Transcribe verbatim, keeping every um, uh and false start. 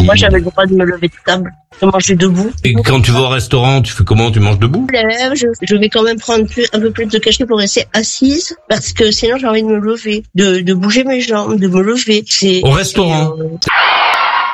Moi, j'avais le droit de me lever de table, de manger debout. Et quand tu vas au restaurant, tu fais comment? Tu manges debout? Je lève, je, je vais quand même prendre plus, un peu plus de cachet pour rester assise, parce que sinon j'ai envie de me lever, de, de bouger mes jambes, de me lever. C'est, Au restaurant? c'est, euh,